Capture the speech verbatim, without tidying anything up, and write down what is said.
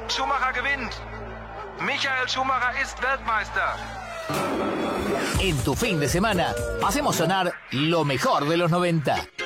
Schumacher gewinnt. Michael Schumacher ist Weltmeister. En tu fin de semana, hacemos sonar lo mejor de los noventa.